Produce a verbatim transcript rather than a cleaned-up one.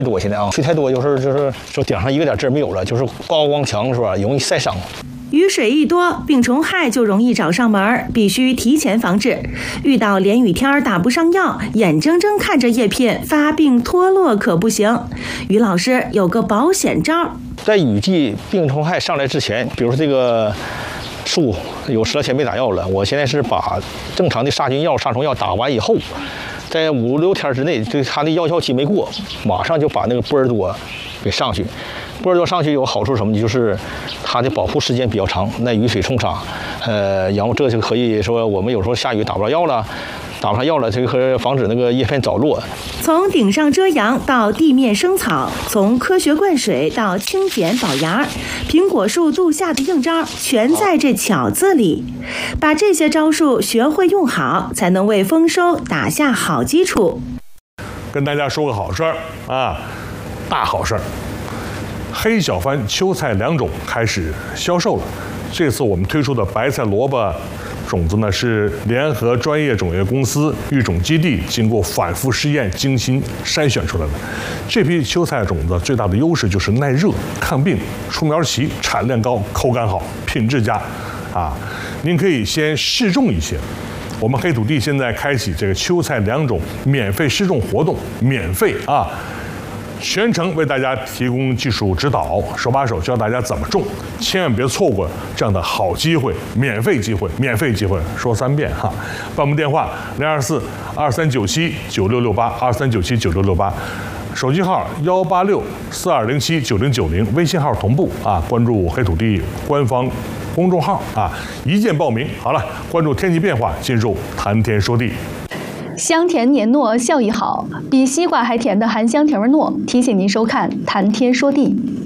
多现在啊，水太多，有时候就是说顶上一个点汁没有了，就是高光强是吧？容易晒伤。 雨水一多，病虫害就容易找上门，必须提前防治。遇到连雨天打不上药，眼睁睁看着叶片发病脱落可不行。于老师有个保险招， 在雨季病虫害上来之前，比如说这个树有十来天没打药了，我现在是把正常的杀菌药、杀虫药打完以后，在五六天之内，对它的药效期没过，马上就把那个波尔多给上去。波尔多上去有好处什么呢？就是它的保护时间比较长，耐雨水冲刷。呃，然后这就可以说我们有时候下雨打不着药了，打不上药了，这个可防止那个叶片早落。 从顶上遮阳到地面生草，从科学灌水到清碱保芽，苹果树度夏的硬招全在这巧字里。把这些招数学会用好，才能为丰收打下好基础。 跟大家说个好事儿啊，大好事儿！黑小番秋菜两种开始销售了。这次我们推出的白菜萝卜种子呢，是联合专业种业公司育种基地经过反复试验、精心筛选出来的。这批秋菜种子最大的优势就是耐热、抗病、出苗齐、产量高、口感好、品质佳。啊，您可以先试种一些。我们黑土地现在开启这个秋菜两种免费试种活动，免费啊，全程为大家提供技术指导，手把手教大家怎么种，千万别错过这样的好机会，免费机会，免费机会，说三遍哈。报名电话零二四二三九七九六六八二三九七九六六八，手机号幺八六四二零七九零九零，微信号同步啊，关注黑土地官方公众号啊，一键报名。好了，关注天气变化，进入谈天说地。 香甜黏糯，效益好，比西瓜还甜的含香甜味糯，提醒您收看谈天说地。